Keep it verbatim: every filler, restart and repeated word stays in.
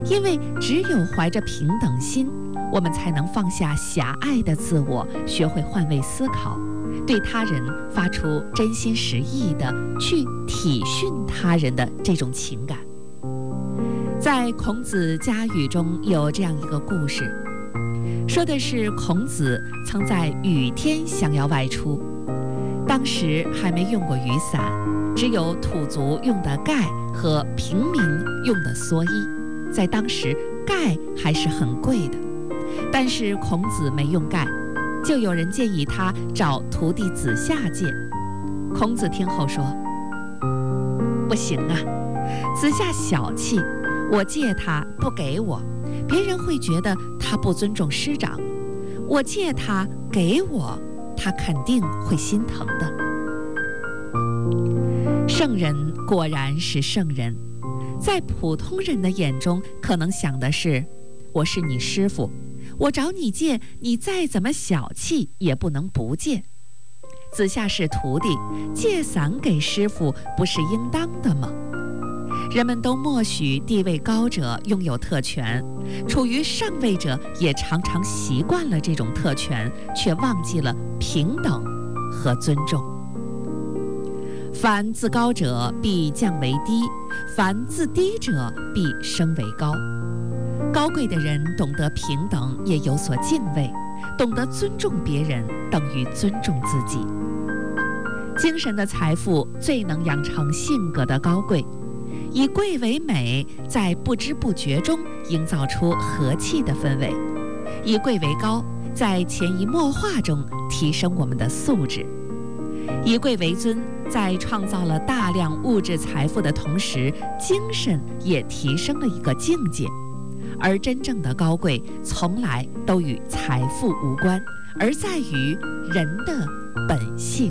因为只有怀着平等心，我们才能放下狭隘的自我，学会换位思考，对他人发出真心实意的去体恤他人的这种情感。在孔子家语中有这样一个故事，说的是孔子曾在雨天想要外出，当时还没用过雨伞，只有土族用的盖和平民用的蓑衣，在当时盖还是很贵的，但是孔子没用盖，就有人建议他找徒弟子夏借。孔子听后说：“不行啊，子夏小气，我借他不给我，别人会觉得他不尊重师长；我借他给我，他肯定会心疼的。”圣人果然是圣人，在普通人的眼中，可能想的是：我是你师傅，我找你借，你再怎么小气也不能不借。子夏是徒弟，借伞给师傅不是应当的吗？人们都默许地位高者拥有特权，处于上位者也常常习惯了这种特权，却忘记了平等和尊重。凡自高者必降为低，凡自低者必升为高。高贵的人懂得平等，也有所敬畏，懂得尊重别人，等于尊重自己。精神的财富最能养成性格的高贵，以贵为美，在不知不觉中营造出和气的氛围；以贵为高，在潜移默化中提升我们的素质；以贵为尊，在创造了大量物质财富的同时，精神也提升了一个境界。而真正的高贵，从来都与财富无关，而在于人的本性。